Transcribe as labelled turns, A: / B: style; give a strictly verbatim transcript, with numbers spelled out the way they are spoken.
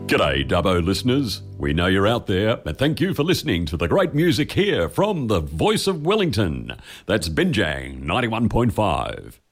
A: G'day, Dubbo listeners. We know you're out there, and thank you for listening to the great music here from the voice of Wellington. That's Binjang ninety-one point five.